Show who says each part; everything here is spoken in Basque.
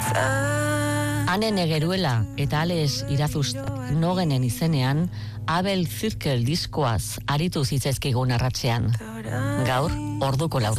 Speaker 1: Ane Negeruela eta Ales Irazust Nogenen izenean Abel Zirkel diskoaz aritu zitzaizkigun arratsean. Gaur, orduko